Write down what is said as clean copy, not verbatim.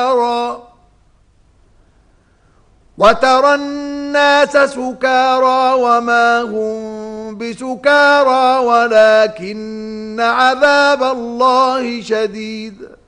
وترى الناس سكارى وما هم بسكارى ولكن عذاب الله شديد